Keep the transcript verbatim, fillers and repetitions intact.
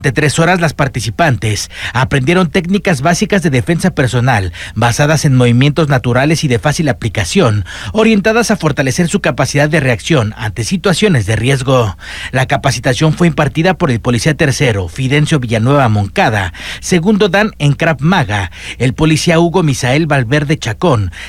De tres horas, las participantes aprendieron técnicas básicas de defensa personal basadas en movimientos naturales y de fácil aplicación, orientadas a fortalecer su capacidad de reacción ante situaciones de riesgo. La capacitación fue impartida por el policía tercero, Fidencio Villanueva Moncada, segundo dan en Krav Maga, el policía Hugo Misael Valverde Chacón,